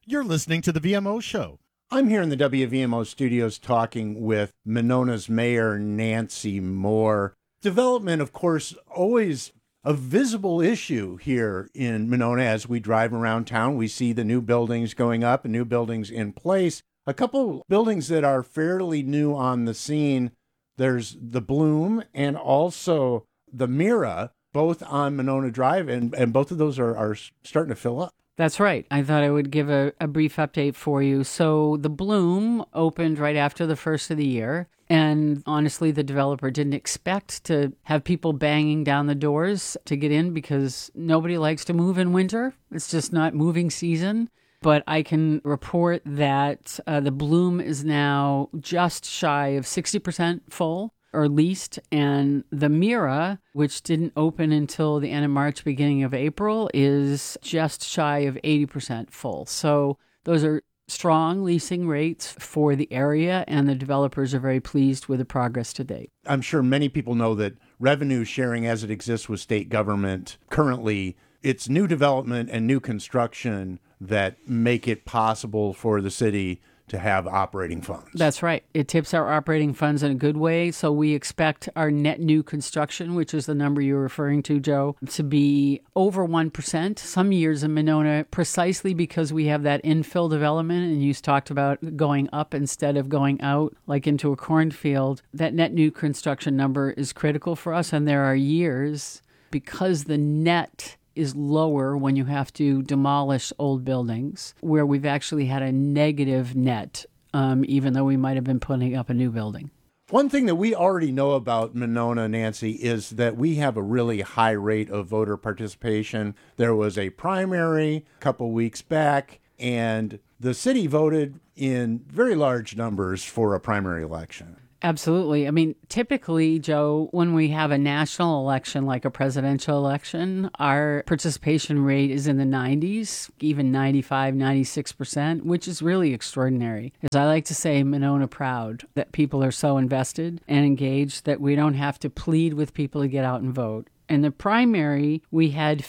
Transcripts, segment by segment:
You're listening to the VMO Show. I'm here in the WVMO studios talking with Monona's Mayor, Nancy Moore. Development, of course, always a visible issue here in Monona. As we drive around town, we see the new buildings going up and new buildings in place. A couple buildings that are fairly new on the scene. There's the Bloom and also the Mira, both on Monona Drive, and both of those are starting to fill up. That's right. I thought I would give a brief update for you. So the Bloom opened right after the first of the year. And honestly, the developer didn't expect to have people banging down the doors to get in because nobody likes to move in winter. It's just not moving season. But I can report that the Bloom is now just shy of 60% full or leased. And the Mira, which didn't open until the end of March, beginning of April, is just shy of 80% full. So those are strong leasing rates for the area, and the developers are very pleased with the progress to date. I'm sure many people know that revenue sharing as it exists with state government currently, it's new development and new construction that make it possible for the city to have operating funds. That's right. It tips our operating funds in a good way. So we expect our net new construction, which is the number you're referring to, Joe, to be over 1%. Some years in Monona, precisely because we have that infill development, and you talked about going up instead of going out, like into a cornfield. That net new construction number is critical for us. And there are years, because the net is lower when you have to demolish old buildings, where we've actually had a negative net, even though we might have been putting up a new building. One thing that we already know about Monona, Nancy, is that we have a really high rate of voter participation. There was a primary a couple weeks back, and the city voted in very large numbers for a primary election. Absolutely. I mean, typically, Joe, when we have a national election like a presidential election, our participation rate is in the 90s, even 95, 96%, which is really extraordinary. As I like to say, Monona proud that people are so invested and engaged that we don't have to plead with people to get out and vote. In the primary, we had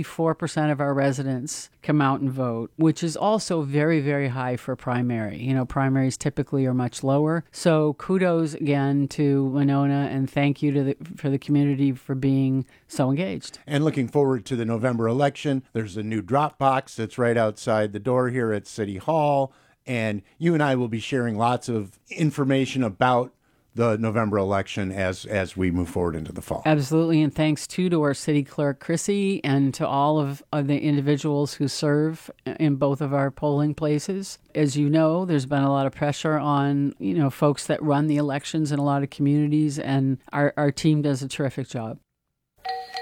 54% of our residents come out and vote, which is also very, very high for primary. You know, primaries typically are much lower. So kudos again to Monona, and thank you for the community for being so engaged. And looking forward to the November election. There's a new drop box that's right outside the door here at City Hall. And you and I will be sharing lots of information about the November election as we move forward into the fall. Absolutely, and thanks to our city clerk, Chrissy, and to all of the individuals who serve in both of our polling places. As you know, there's been a lot of pressure on, folks that run the elections in a lot of communities, and our team does a terrific job.